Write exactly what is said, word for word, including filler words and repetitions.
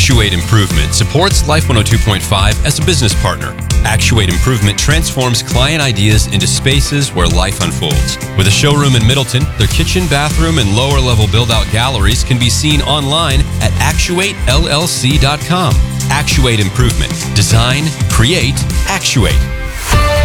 Actuate Improvement supports Life one oh two point five as a business partner. Actuate Improvement transforms client ideas into spaces where life unfolds. With a showroom in Middleton, their kitchen, bathroom, and lower-level build-out galleries can be seen online at actuate L L C dot com. Actuate Improvement. Design, create, actuate.